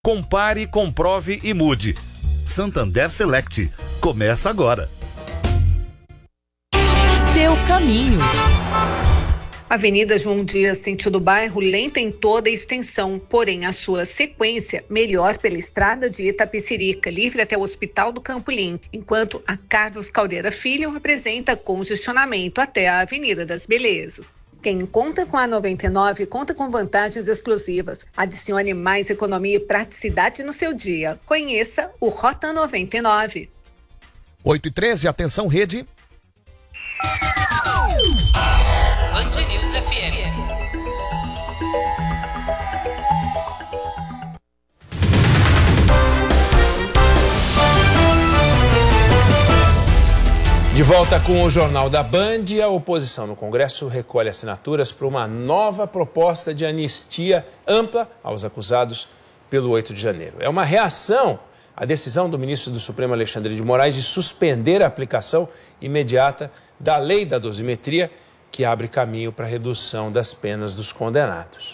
Compare, comprove e mude. Santander Select. Começa agora. Seu caminho. Avenida João Dias, sentido bairro, lenta em toda a extensão, porém a sua sequência melhor pela estrada de Itapecerica, livre até o Hospital do Campolim, enquanto a Carlos Caldeira Filho apresenta congestionamento até a Avenida das Belezas. Quem conta com a 99 conta com vantagens exclusivas. Adicione mais economia e praticidade no seu dia. Conheça o Rota 99. 8h13, atenção rede. Band News FM. De volta com o Jornal da Band, a oposição no Congresso recolhe assinaturas para uma nova proposta de anistia ampla aos acusados pelo 8 de janeiro. É uma reação à decisão do ministro do Supremo, Alexandre de Moraes, de suspender a aplicação imediata da lei da dosimetria, que abre caminho para a redução das penas dos condenados.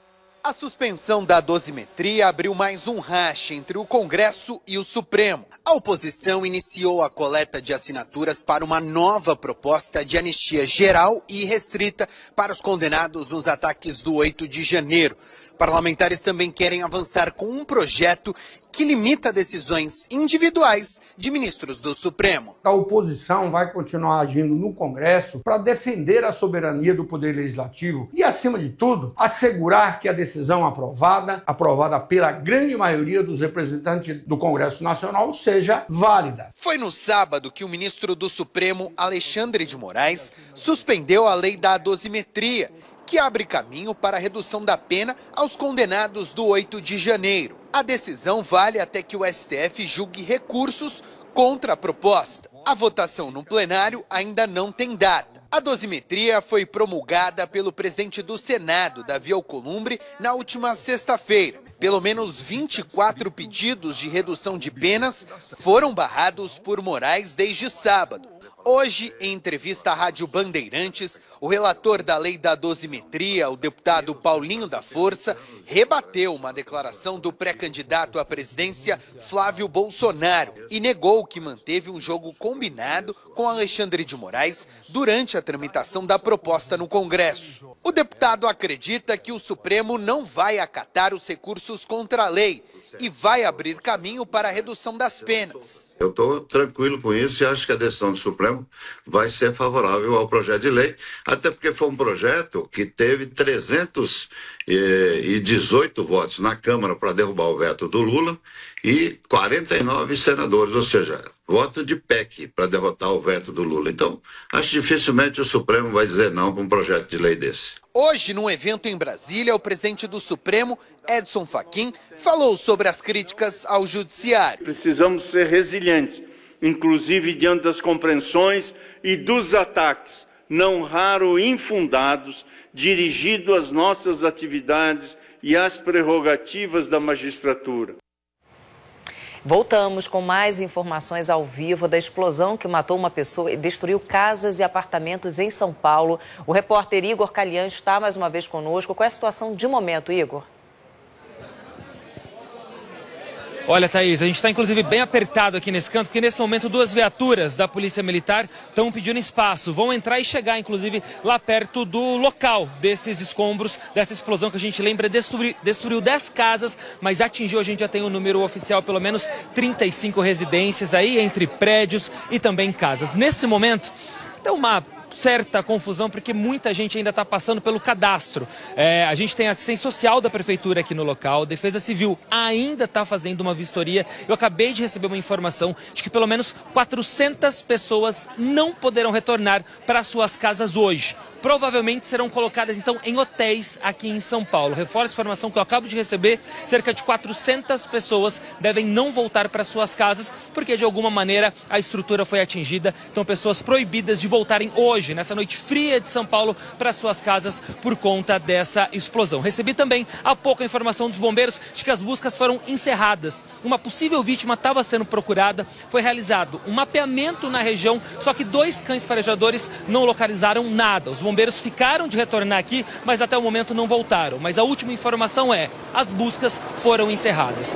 A suspensão da dosimetria abriu mais um racha entre o Congresso e o Supremo. A oposição iniciou a coleta de assinaturas para uma nova proposta de anistia geral e restrita para os condenados nos ataques do 8 de janeiro. Parlamentares também querem avançar com um projeto que limita decisões individuais de ministros do Supremo. A oposição vai continuar agindo no Congresso para defender a soberania do Poder Legislativo e, acima de tudo, assegurar que a decisão aprovada pela grande maioria dos representantes do Congresso Nacional, seja válida. Foi no sábado que o ministro do Supremo, Alexandre de Moraes, suspendeu a lei da dosimetria, que abre caminho para a redução da pena aos condenados do 8 de janeiro. A decisão vale até que o STF julgue recursos contra a proposta. A votação no plenário ainda não tem data. A dosimetria foi promulgada pelo presidente do Senado, Davi Alcolumbre, na última sexta-feira. Pelo menos 24 pedidos de redução de penas foram barrados por Moraes desde sábado. Hoje, em entrevista à Rádio Bandeirantes, o relator da lei da dosimetria, o deputado Paulinho da Força, rebateu uma declaração do pré-candidato à presidência, Flávio Bolsonaro, e negou que manteve um jogo combinado com Alexandre de Moraes durante a tramitação da proposta no Congresso. O deputado acredita que o Supremo não vai acatar os recursos contra a lei e vai abrir caminho para a redução das penas. Eu estou tranquilo com isso e acho que a decisão do Supremo vai ser favorável ao projeto de lei, até porque foi um projeto que teve 318 votos na Câmara para derrubar o veto do Lula e 49 senadores, ou seja, voto de PEC para derrotar o veto do Lula. Então, acho que dificilmente o Supremo vai dizer não para um projeto de lei desse. Hoje, num evento em Brasília, o presidente do Supremo, Edson Fachin, falou sobre as críticas ao judiciário. Precisamos ser resilientes, inclusive diante das compreensões e dos ataques, não raro infundados, dirigidos às nossas atividades e às prerrogativas da magistratura. Voltamos com mais informações ao vivo da explosão que matou uma pessoa e destruiu casas e apartamentos em São Paulo. O repórter Igor Calian está mais uma vez conosco. Qual é a situação de momento, Igor? Olha, Thaís, a gente está inclusive bem apertado aqui nesse canto, porque nesse momento 2 viaturas da Polícia Militar estão pedindo espaço. Vão entrar e chegar, inclusive, lá perto do local desses escombros, dessa explosão que a gente lembra destruiu 10 casas, mas atingiu, a gente já tem um número oficial, pelo menos 35 residências aí, entre prédios e também casas. Nesse momento, tem uma certa confusão, porque muita gente ainda está passando pelo cadastro. A gente tem a assistência social da prefeitura aqui no local, Defesa Civil ainda está fazendo uma vistoria. Eu acabei de receber uma informação de que pelo menos 400 pessoas não poderão retornar para suas casas hoje. Provavelmente serão colocadas, então, em hotéis aqui em São Paulo. Reforço a informação que eu acabo de receber, cerca de 400 pessoas devem não voltar para suas casas, porque de alguma maneira a estrutura foi atingida. Então, pessoas proibidas de voltarem hoje, nessa noite fria de São Paulo, para suas casas por conta dessa explosão. Recebi também há pouco a informação dos bombeiros de que as buscas foram encerradas. Uma possível vítima estava sendo procurada, foi realizado um mapeamento na região, só que 2 cães farejadores não localizaram nada. Os bombeiros bombeiros ficaram de retornar aqui, mas até o momento não voltaram. Mas a última informação é: as buscas foram encerradas.